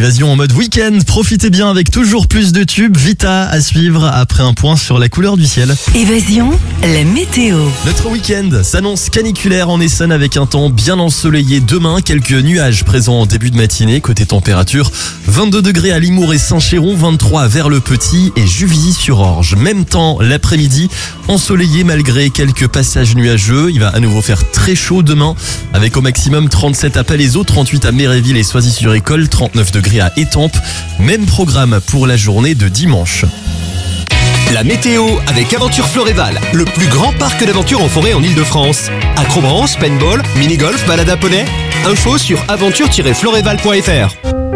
Évasion en mode week-end, profitez bien avec toujours plus de tubes. Vita à suivre après un point sur la couleur du ciel. Évasion, la météo. Notre week-end s'annonce caniculaire en Essonne avec un temps bien ensoleillé demain. Quelques nuages présents en début de matinée. Côté température, 22 degrés à Limours et Saint-Chéron, 23 vers le Petit et Juvisy-sur-Orge. Même temps l'après-midi, ensoleillé malgré quelques passages nuageux. Il va à nouveau faire très chaud demain avec au maximum 37 à Palaiseau, 38 à Méréville et Soisy-sur-École, 39 degrés à Étampes. Même programme pour la journée de dimanche. La météo avec Aventure Floréval, le plus grand parc d'aventure en forêt en Ile-de-France. Acrobranche, paintball, mini-golf, balade à poney. Info sur aventure-floréval.fr.